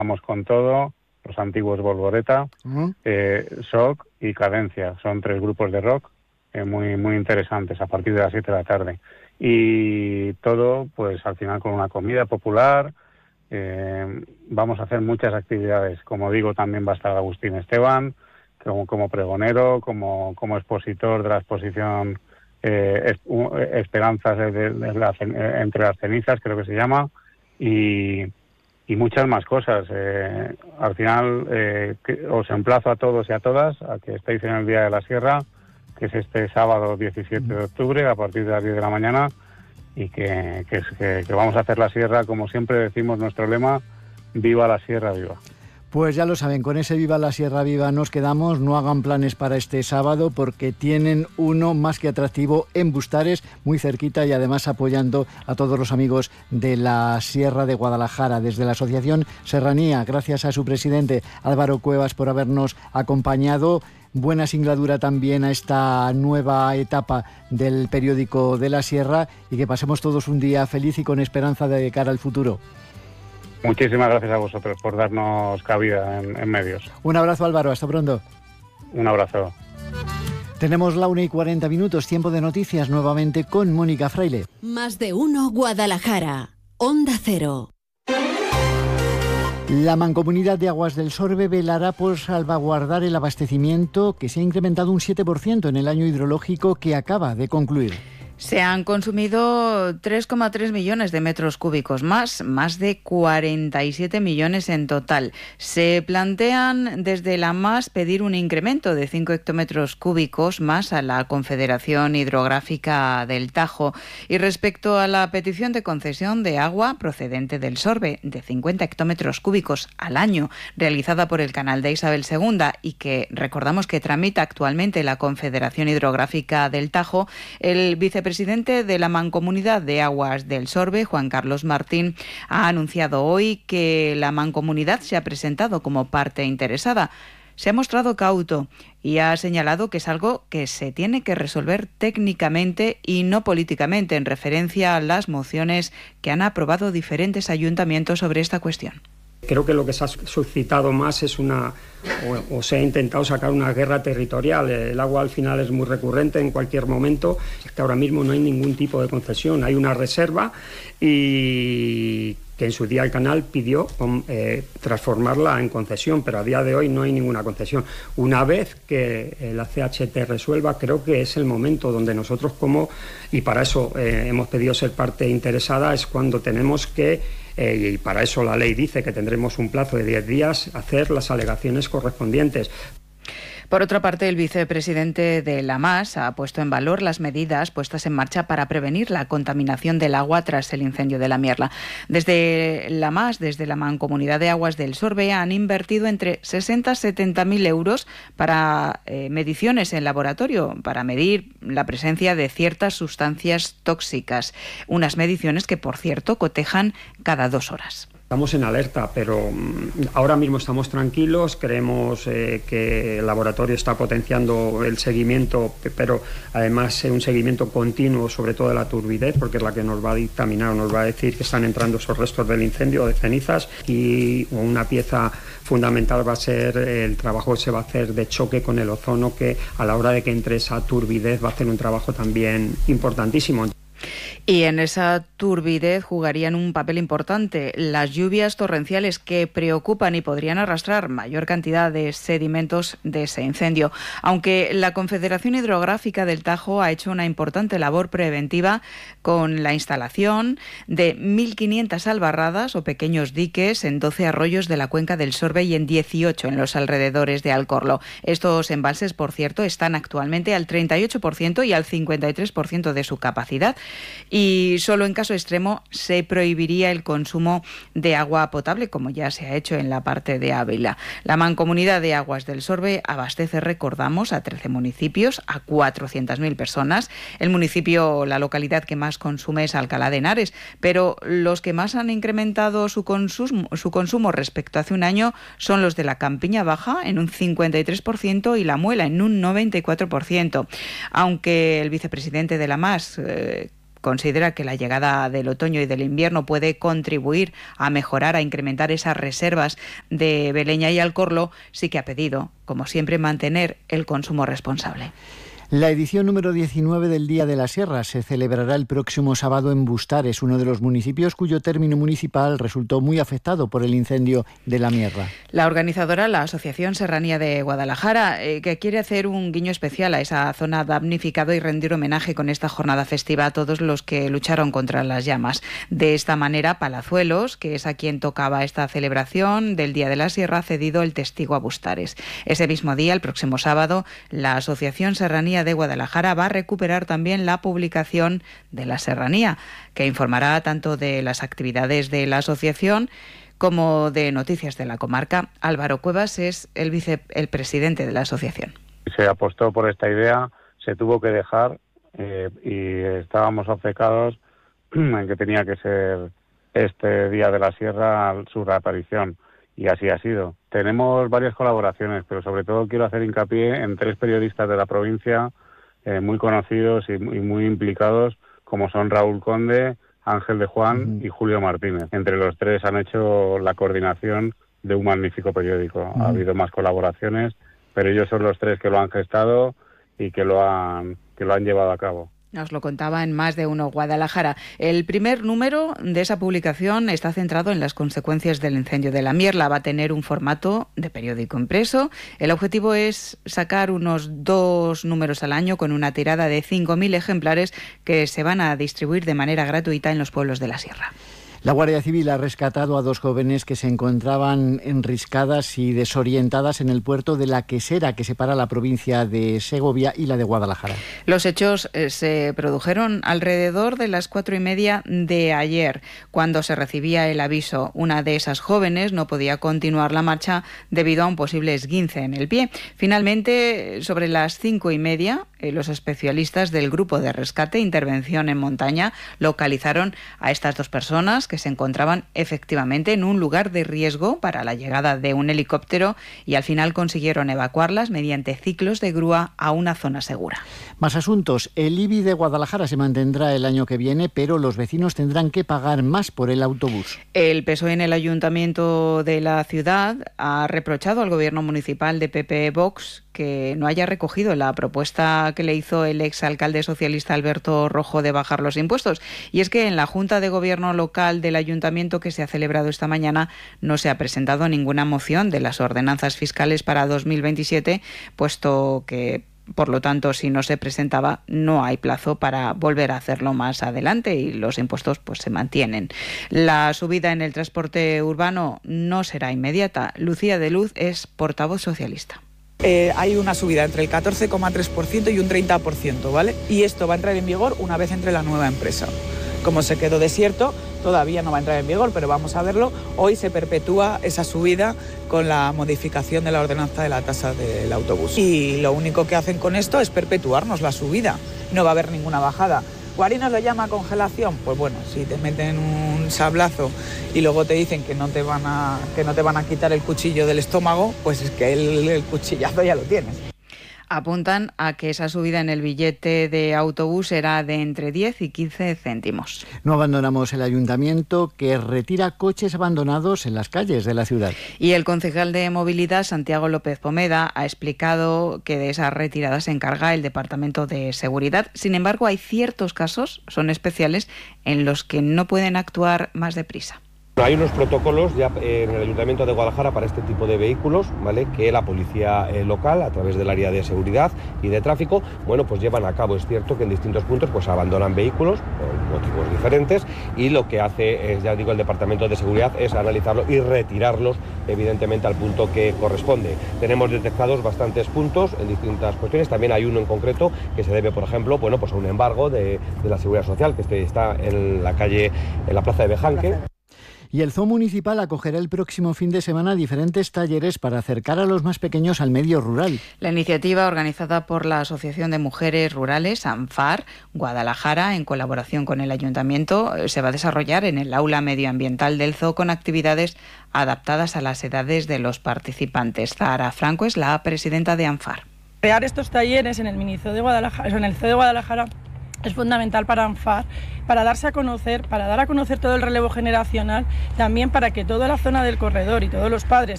vamos con todo, los antiguos Volvoreta, Shock y Cadencia. Son 3 grupos de rock muy, muy interesantes a partir de las 7 de la tarde. Y todo, pues al final con una comida popular. Vamos a hacer muchas actividades. Como digo, también va a estar Agustín Esteban como pregonero, como expositor de la exposición Esperanzas entre las cenizas, creo que se llama, y muchas más cosas. Al final os emplazo a todos y a todas a que estéis en el Día de la Sierra, que es este sábado 17 de octubre a partir de las 10 de la mañana, y que vamos a hacer la sierra, como siempre decimos nuestro lema, viva la sierra, viva. Pues ya lo saben, con ese Viva la Sierra Viva nos quedamos. No hagan planes para este sábado porque tienen uno más que atractivo en Bustares, muy cerquita, y además apoyando a todos los amigos de la Sierra de Guadalajara. Desde la Asociación Serranía, gracias a su presidente Álvaro Cuevas por habernos acompañado. Buena singladura también a esta nueva etapa del periódico de la Sierra, y que pasemos todos un día feliz y con esperanza de cara al futuro. Muchísimas gracias a vosotros por darnos cabida en medios. Un abrazo, Álvaro, hasta pronto. Un abrazo. Tenemos la 1:40, tiempo de noticias nuevamente con Mónica Fraile. Más de uno Guadalajara, Onda Cero. La Mancomunidad de Aguas del Sorbe velará por salvaguardar el abastecimiento, que se ha incrementado un 7% en el año hidrológico que acaba de concluir. Se han consumido 3,3 millones de metros cúbicos más de 47 millones en total. Se plantean desde la MAS pedir un incremento de 5 hectómetros cúbicos más a la Confederación Hidrográfica del Tajo. Y respecto a la petición de concesión de agua procedente del Sorbe de 50 hectómetros cúbicos al año, realizada por el Canal de Isabel II y que recordamos que tramita actualmente la Confederación Hidrográfica del Tajo, el vicepresidente de la Mancomunidad de Aguas del Sorbe, Juan Carlos Martín, ha anunciado hoy que la Mancomunidad se ha presentado como parte interesada. Se ha mostrado cauto y ha señalado que es algo que se tiene que resolver técnicamente y no políticamente, en referencia a las mociones que han aprobado diferentes ayuntamientos sobre esta cuestión. Creo que lo que se ha suscitado más es o se ha intentado sacar una guerra territorial. El agua al final es muy recurrente en cualquier momento. Es que ahora mismo no hay ningún tipo de concesión, hay una reserva, y que en su día el canal pidió transformarla en concesión, pero a día de hoy no hay ninguna concesión. Una vez que la CHT resuelva, creo que es el momento donde nosotros y para eso hemos pedido ser parte interesada, es cuando tenemos que, y para eso la ley dice que tendremos un plazo de 10 días, hacer las alegaciones correspondientes. Por otra parte, el vicepresidente de la MAS ha puesto en valor las medidas puestas en marcha para prevenir la contaminación del agua tras el incendio de la Mierla. Desde la MAS, desde la Mancomunidad de Aguas del Sorbe, han invertido entre 60 y 70.000 euros para mediciones en laboratorio, para medir la presencia de ciertas sustancias tóxicas. Unas mediciones que, por cierto, cotejan cada 2 horas. Estamos en alerta, pero ahora mismo estamos tranquilos. Creemos que el laboratorio está potenciando el seguimiento, pero además un seguimiento continuo, sobre todo de la turbidez, porque es la que nos va a dictaminar, nos va a decir que están entrando esos restos del incendio de cenizas, y una pieza fundamental va a ser el trabajo que se va a hacer de choque con el ozono, que a la hora de que entre esa turbidez va a hacer un trabajo también importantísimo. Y en esa turbidez jugarían un papel importante las lluvias torrenciales que preocupan y podrían arrastrar mayor cantidad de sedimentos de ese incendio. Aunque la Confederación Hidrográfica del Tajo ha hecho una importante labor preventiva con la instalación de 1.500 albarradas o pequeños diques en 12 arroyos de la cuenca del Sorbe y en 18 en los alrededores de Alcorlo. Estos embalses, por cierto, están actualmente al 38% y al 53% de su capacidad. Y solo en caso extremo se prohibiría el consumo de agua potable, como ya se ha hecho en la parte de Ávila. La Mancomunidad de Aguas del Sorbe abastece, recordamos, a 13 municipios, a 400.000 personas. El municipio, la localidad que más consume es Alcalá de Henares, pero los que más han incrementado su consumo respecto a hace un año son los de la Campiña Baja en un 53% y la Muela en un 94%. Aunque el vicepresidente de la MAS considera que la llegada del otoño y del invierno puede contribuir a mejorar, a incrementar esas reservas de Beleña y Alcorlo, sí que ha pedido, como siempre, mantener el consumo responsable. La edición número 19 del Día de la Sierra se celebrará el próximo sábado en Bustares, uno de los municipios cuyo término municipal resultó muy afectado por el incendio de la Mierra. La organizadora, la Asociación Serranía de Guadalajara, que quiere hacer un guiño especial a esa zona damnificada y rendir homenaje con esta jornada festiva a todos los que lucharon contra las llamas. De esta manera, Palazuelos, que es a quien tocaba esta celebración del Día de la Sierra, ha cedido el testigo a Bustares. Ese mismo día, el próximo sábado, la Asociación Serranía de Guadalajara va a recuperar también la publicación de la Serranía, que informará tanto de las actividades de la asociación como de noticias de la comarca. Álvaro Cuevas es el presidente de la asociación. Se apostó por esta idea, se tuvo que dejar y estábamos obcecados en que tenía que ser este Día de la Sierra su reaparición, y así ha sido. Tenemos varias colaboraciones, pero sobre todo quiero hacer hincapié en 3 periodistas de la provincia muy conocidos y muy implicados, como son Raúl Conde, Ángel de Juan y Julio Martínez. Entre los 3 han hecho la coordinación de un magnífico periódico. Ha habido más colaboraciones, pero ellos son los 3 que lo han gestado y que lo han llevado a cabo. Nos lo contaba en Más de Uno Guadalajara. El primer número de esa publicación está centrado en las consecuencias del incendio de la Mierla. Va a tener un formato de periódico impreso. El objetivo es sacar unos 2 números al año con una tirada de 5.000 ejemplares que se van a distribuir de manera gratuita en los pueblos de la Sierra. La Guardia Civil ha rescatado a 2 jóvenes que se encontraban enriscadas y desorientadas en el puerto de La Quesera, que separa la provincia de Segovia y la de Guadalajara. Los hechos se produjeron alrededor de las 4:30 de ayer, cuando se recibía el aviso. Una de esas jóvenes no podía continuar la marcha debido a un posible esguince en el pie. Finalmente, sobre las 5:30, los especialistas del Grupo de Rescate e Intervención en Montaña localizaron a estas 2 personas que se encontraban efectivamente en un lugar de riesgo para la llegada de un helicóptero, y al final consiguieron evacuarlas mediante ciclos de grúa a una zona segura. Más asuntos. El IBI de Guadalajara se mantendrá el año que viene, pero los vecinos tendrán que pagar más por el autobús. El PSOE en el Ayuntamiento de la ciudad ha reprochado al Gobierno municipal de PP-Vox que no haya recogido la propuesta que le hizo el exalcalde socialista Alberto Rojo de bajar los impuestos. Y es que en la Junta de Gobierno local del Ayuntamiento, que se ha celebrado esta mañana, no se ha presentado ninguna moción de las ordenanzas fiscales para 2027, puesto que, por lo tanto, si no se presentaba, no hay plazo para volver a hacerlo más adelante y los impuestos pues se mantienen. La subida en el transporte urbano no será inmediata. Lucía de Luz es portavoz socialista. Hay una subida entre el 14,3% y un 30%, ¿vale? Y esto va a entrar en vigor una vez entre la nueva empresa. Como se quedó desierto, todavía no va a entrar en vigor, pero vamos a verlo. Hoy se perpetúa esa subida con la modificación de la ordenanza de la tasa del autobús. Y lo único que hacen con esto es perpetuarnos la subida. No va a haber ninguna bajada. ¿Guarinos le llama congelación? Pues bueno, si te meten un sablazo y luego te dicen que no te van a quitar el cuchillo del estómago, pues es que el cuchillazo ya lo tienes. Apuntan a que esa subida en el billete de autobús será de entre 10 y 15 céntimos. No abandonamos el ayuntamiento, que retira coches abandonados en las calles de la ciudad. Y el concejal de Movilidad, Santiago López Pomeda, ha explicado que de esa retirada se encarga el Departamento de Seguridad. Sin embargo, hay ciertos casos, son especiales, en los que no pueden actuar más deprisa. Hay unos protocolos ya en el Ayuntamiento de Guadalajara para este tipo de vehículos, ¿vale?, que la policía local, a través del área de seguridad y de tráfico, bueno, pues llevan a cabo. Es cierto que en distintos puntos pues abandonan vehículos por motivos diferentes, y lo que hace, ya digo, el Departamento de Seguridad es analizarlo y retirarlos, evidentemente, al punto que corresponde. Tenemos detectados bastantes puntos en distintas cuestiones. También hay uno en concreto que se debe, por ejemplo, bueno, pues a un embargo de la Seguridad Social, que está en la calle, en la plaza de Bejanque. Y el Zoo Municipal acogerá el próximo fin de semana diferentes talleres para acercar a los más pequeños al medio rural. La iniciativa, organizada por la Asociación de Mujeres Rurales, ANFAR, Guadalajara, en colaboración con el Ayuntamiento, se va a desarrollar en el aula medioambiental del Zoo con actividades adaptadas a las edades de los participantes. Zahara Franco es la presidenta de ANFAR. Crear estos talleres en el Zoo de Guadalajara es fundamental para ANFAR, para darse a conocer, para dar a conocer todo el relevo generacional, también para que toda la zona del corredor y todos los padres